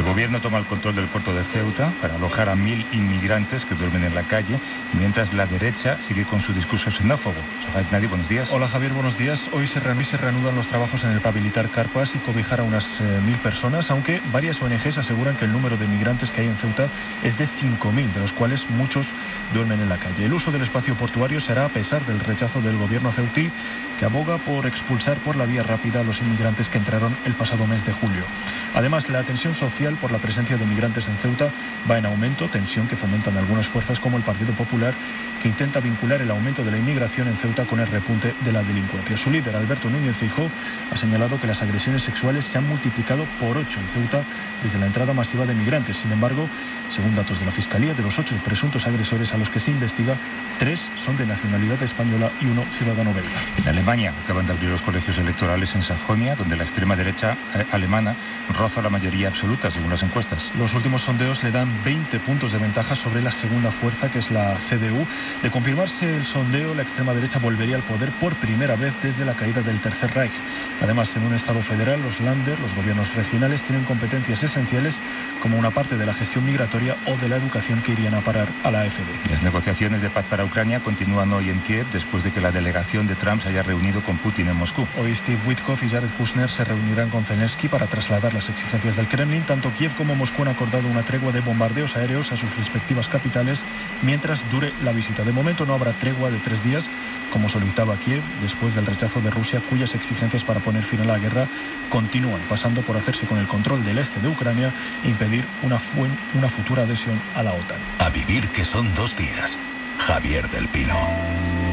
gobierno toma el control del puerto de Ceuta para alojar a 1.000 inmigrantes que duermen en la calle, mientras la derecha sigue con su discurso xenófobo. Sofía Ignadi, buenos días. Hola Javier, buenos días. Hoy se reanudan los trabajos en el Pabilitar Carpas y cobijar a unas 1.000 personas, aunque varias ONGs aseguran que el número de migrantes que hay en Ceuta es de 5.000, de los cuales muchos duermen en la calle. El uso del espacio portuario se hará a pesar del rechazo del gobierno ceutí, que aboga por expulsar por la vía rápida a los inmigrantes que entraron el pasado mes de julio. Además, la tensión social por la presencia de migrantes en Ceuta va en aumento, tensión que fomentan algunas fuerzas como el Partido Popular, que intenta vincular el aumento de la inmigración en Ceuta con el repunte de la delincuencia. Su líder, Alberto Núñez Feijóo, ha señalado que las agresiones sexuales se han multiplicado por 8 en Ceuta desde la entrada masiva de migrantes. Sin embargo, según datos de la Fiscalía, de los 8 presuntos agresores a los que se investiga, 3 son de nacionalidad española y 1 ciudadano belga. En Alemania acaban de abrir los colegios electorales en Sajonia, donde la extrema derecha alemana roza la mayoría absoluta, según las encuestas. Los últimos sondeos le dan 20 puntos de ventaja sobre la segunda fuerza, que es la CDU. De confirmarse el sondeo, la extrema derecha volvería al poder por primera vez desde la caída del Tercer Reich. Además, en un Estado federal, los Länder, los gobiernos regionales, tienen competencias esenciales como una parte de la gestión migratoria o de la educación que irían a parar a la AfD. Las negociaciones de paz para Ucrania continúan hoy en Kiev después de que la delegación de Trump se haya reunido con Putin en Moscú. Hoy Steve Witkoff y Jared Kushner se reunirán con Zelensky para trasladar las exigencias del Kremlin. Tanto Kiev como Moscú han acordado una tregua de bombardeos aéreos a sus respectivas capitales mientras dure la visita. De momento no habrá tregua de 3 días, como solicitaba Kiev, después del rechazo de Rusia, cuyas exigencias para poner fin a la guerra continúan, pasando por hacerse con el control del este de Ucrania e impedir una futura adhesión a la OTAN. A vivir que son 2 días. Javier del Pino.